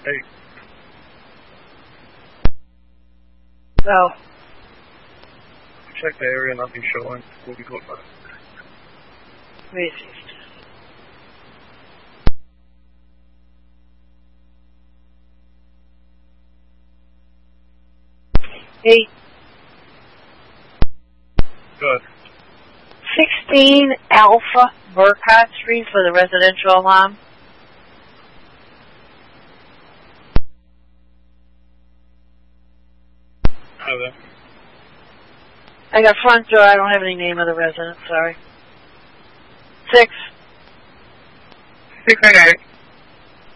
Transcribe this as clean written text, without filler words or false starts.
Hey. No. Check the area, nothing showing. We'll be close by. Received. Hey. Good. 16 Alpha Burkott Street for the residential alarm. Hi there. I got front door. I don't have any name of the resident. Sorry. 6. 688.